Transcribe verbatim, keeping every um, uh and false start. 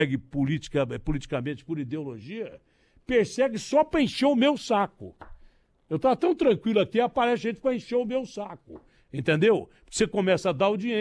politica, politicamente por ideologia, persegue só para encher o meu saco. Eu estava tão tranquilo aqui, aparece gente para encher o meu saco. Entendeu? Você começa a dar audiência.